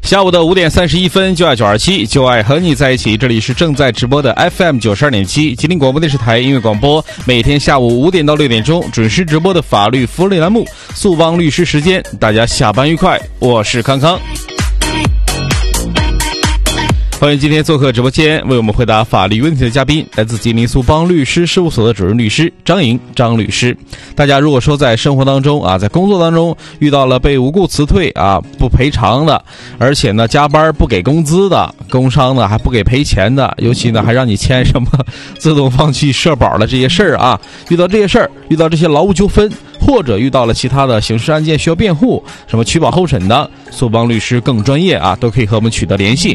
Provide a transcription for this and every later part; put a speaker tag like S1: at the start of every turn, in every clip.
S1: 下午的5点31分，就爱927，就爱和你在一起。这里是正在直播的 FM 92.7吉林广播电视台音乐广播，每天下午5点到6点钟准时直播的法律福利栏目速帮律师时间。大家下班愉快，我是康康。欢迎今天做客直播间为我们回答法律问题的嘉宾，来自吉林速帮律师事务所的主任律师张莹张律师。大家如果说在生活当中在工作当中遇到了被无故辞退不赔偿的，而且呢加班不给工资的，工伤呢还不给赔钱的，尤其呢还让你签什么自动放弃社保的这些事儿遇到这些事儿，遇到这些劳务纠纷，或者遇到了其他的刑事案件需要辩护，什么取保候审的，速帮律师更专业都可以和我们取得联系。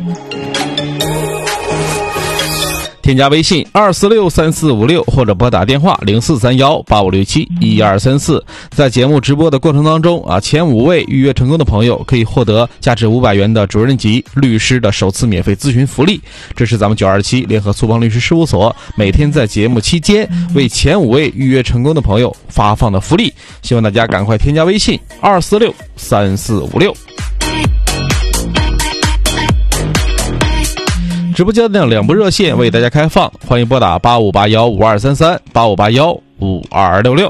S1: 添加微信2463456或者拨打电话043185671234。在节目直播的过程当中前5位预约成功的朋友可以获得价值500元的主任级律师的首次免费咨询福利。这是咱们927联合速帮律师事务所每天在节目期间为前5位预约成功的朋友发放的福利，希望大家赶快添加微信2463456。直播间的2部热线为大家开放，欢迎拨打85815233 85815266。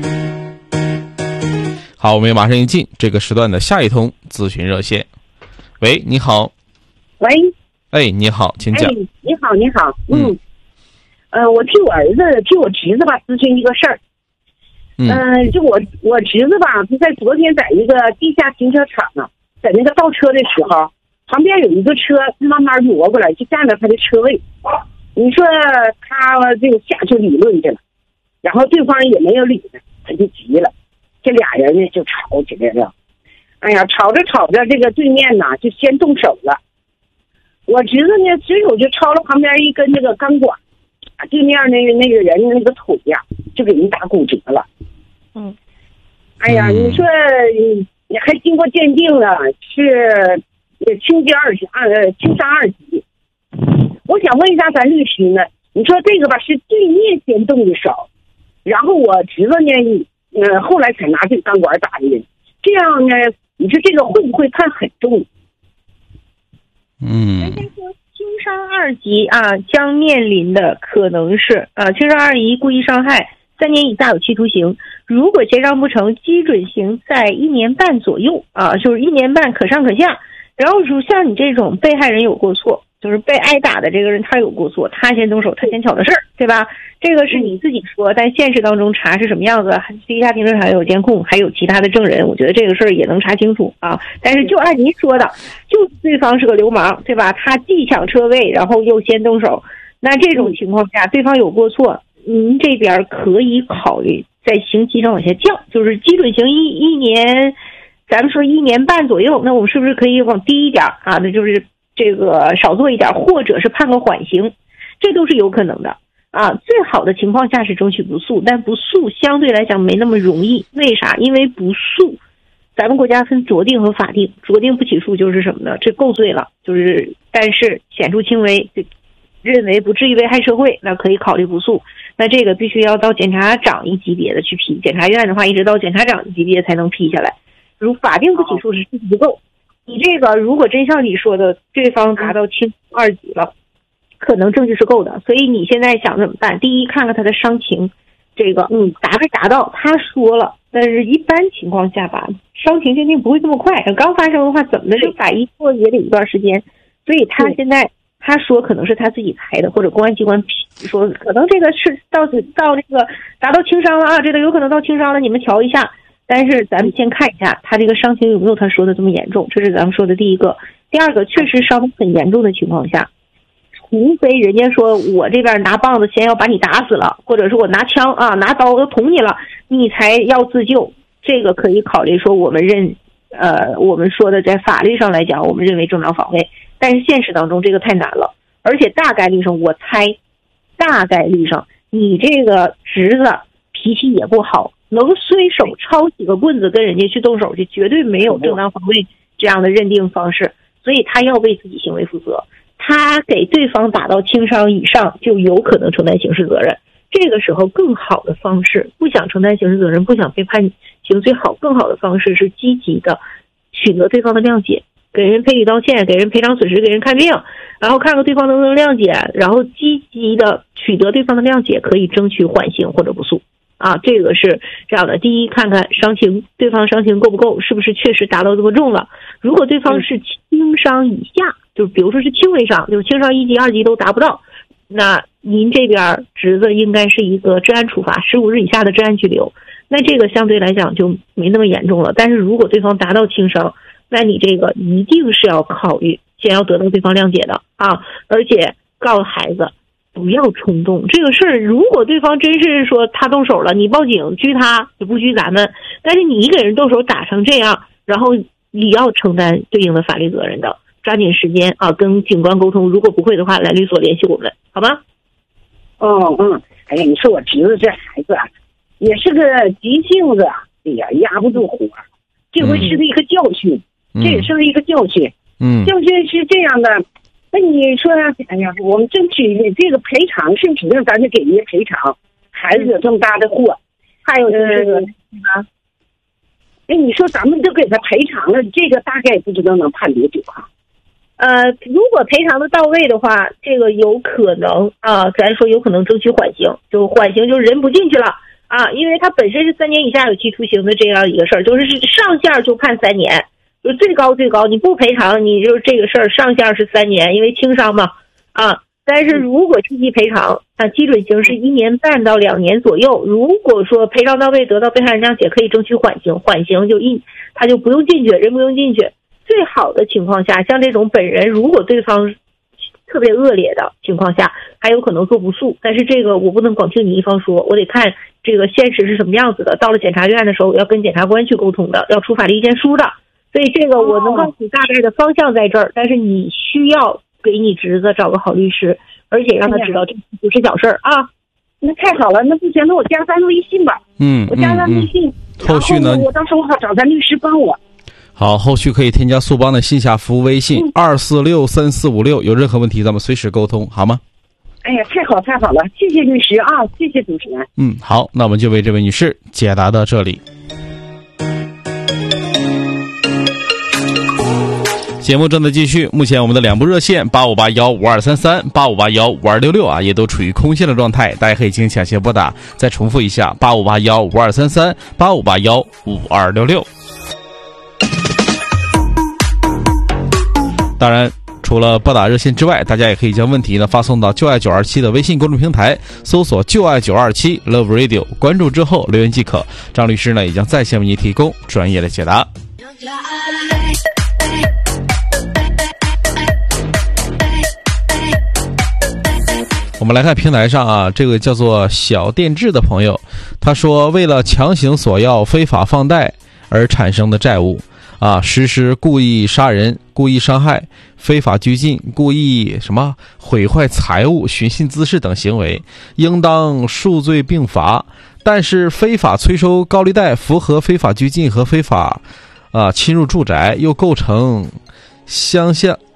S1: 好，我们马上迎进这个时段的下一通咨询热线。喂，你好。
S2: 喂。
S1: 你好，请讲。
S2: 你好。我替我儿子、替我侄子咨询一个事儿。就我侄子他在昨天在一个地下停车场在那个倒车的时候，旁边有一个车慢慢挪过来，就占了他的车位。你说他这个下去理论去了，然后对方也没有理他，他就急了，这俩人呢就吵起来了。哎呀，吵着这个对面就先动手了。我侄子呢随手就抄了旁边一根那个钢管，对面那个人那个腿就给人打骨折了。哎呀，你说你还经过鉴定了，是轻伤2级。我想问一下咱律师呢，你说这个是对面先动的手，然后我侄子呢后来才拿这个钢管打的人，这样呢你说这个会不会判很重？
S3: 人家说轻伤2级将面临的可能是轻伤2级故意伤害3年以下有期徒刑，如果协商不成，基准刑在1年半左右就是1年半可上可下。然后像你这种被害人有过错，就是被挨打的这个人他有过错，他先动手，他先挑的事儿，对吧？这个是你自己说，在现实当中查是什么样子，地下停车场有监控，还有其他的证人，我觉得这个事儿也能查清楚但是就按您说的，就对方是个流氓，对吧？他既抢车位，然后又先动手，那这种情况下，对方有过错，您这边可以考虑在刑期上往下降，就是基准刑一年。咱们说1年半左右，那我们是不是可以往低一点那就是这个少做一点，或者是判个缓刑，这都是有可能的最好的情况下是争取不诉，但不诉相对来讲没那么容易。为啥？因为不诉，咱们国家分酌定和法定，酌定不起诉就是什么呢？这够罪了，就是但是显著轻微，认为不至于危害社会，那可以考虑不诉。那这个必须要到检察长一级别的去批，检察院的话一直到检察长一级别才能批下来。如法定不起诉是事实不够，你这个如果真像你说的，对方达到轻2级了，可能证据是够的。所以你现在想怎么办？第一，看看他的伤情，这个达没达到，他说了，但是一般情况下伤情鉴定不会这么快，刚发生的话怎么的，这法医做也得一段时间。所以他现在他说可能是他自己裁的，或者公安机关说可能这个是到这个达到轻伤了这个有可能到轻伤了，你们瞧一下。但是咱们先看一下他这个伤情有没有他说的这么严重，这是咱们说的第一个。第二个，确实伤很严重的情况下，除非人家说我这边拿棒子先要把你打死了，或者是我拿枪拿刀都捅你了，你才要自救，这个可以考虑说我们我们说的在法律上来讲我们认为正当防卫。但是现实当中这个太难了，而且大概率上我猜大概率上你这个侄子脾气也不好，能随手抄几个棍子跟人家去动手去，绝对没有正当防卫这样的认定方式，所以他要为自己行为负责。他给对方打到轻伤以上，就有可能承担刑事责任。这个时候更好的方式，不想承担刑事责任，不想被判刑，最好更好的方式是积极的取得对方的谅解， 给人赔礼道歉，给人赔偿损失，给人看病，然后看看对方能不能谅解，然后积极的取得对方的谅解，可以争取缓刑或者不诉。这个是这样的。第一，看看伤情，对方伤情够不够，是不是确实达到这么重了。如果对方是轻伤以下，就是比如说是轻微伤，就是轻伤1级、2级都达不到，那您这边侄子应该是一个治安处罚，15日以下的治安拘留，那这个相对来讲就没那么严重了。但是如果对方达到轻伤，那你这个一定是要考虑先要得到对方谅解的而且告诉孩子不要冲动。这个事儿如果对方真是说他动手了，你报警拘他就不拘咱们，但是你一个人动手打成这样，然后你要承担对应的法律责任的。抓紧时间跟警官沟通，如果不会的话来律所联系我们，好吗？
S2: 哎呀，你说我侄子这孩子也是个急性子，哎呀，压不住火，这回是一个教训，这也是一个教训。教训是这样的，那你说，哎呀，我们争取这个赔偿，是指定咱就给人家赔偿，孩子有这么大的祸，还有就是你说咱们都给他赔偿了，这个大概不知道能判多久
S3: 如果赔偿的到位的话，这个有可能咱说有可能争取缓刑，就缓刑就人不进去了因为他本身是3年以下有期徒刑的这样一个事儿，就是上限就判3年，就最高你不赔偿，你就这个事儿上限是3年，因为轻伤嘛但是如果积极赔偿基准刑是1年半到2年左右。如果说赔偿到位，得到被害人谅解，可以争取缓刑，缓刑他就不用进去，人不用进去。最好的情况下，像这种本人如果对方特别恶劣的情况下，还有可能做不诉，但是这个我不能光听你一方说，我得看这个现实是什么样子的。到了检察院的时候，要跟检察官去沟通的，要出法律意见书的。所以这个我能告诉你大概的方向在这儿，但是你需要给你侄子找个好律师，而且让他知道这不是小事儿
S2: 那太好了，那不行，那我加咱微信吧。我加咱微信，
S1: 后续呢？
S2: 我到时候找咱律师帮我。
S1: 好，后续可以添加速帮的线下服务微信2463456，有任何问题咱们随时沟通，好吗？
S2: 哎呀，太好了，谢谢律师谢谢主持人。
S1: 好，那我们就为这位女士解答到这里。节目正在继续，目前我们的2部热线85815233、85815266也都处于空线的状态，大家可以进行抢先拨打。再重复一下，85815233、85815266。当然，除了拨打热线之外，大家也可以将问题呢发送到就爱927的微信公众平台，搜索就爱927 Love Radio， 关注之后留言即可。张律师呢也将在线为您提供专业的解答。我们来看平台上这个叫做小电智的朋友，他说为了强行索要非法放贷而产生的债务实施故意杀人、故意伤害、非法拘禁、故意毁坏财物、寻衅滋事等行为，应当数罪并罚。但是非法催收高利贷符合非法拘禁和非法侵入住宅，又构成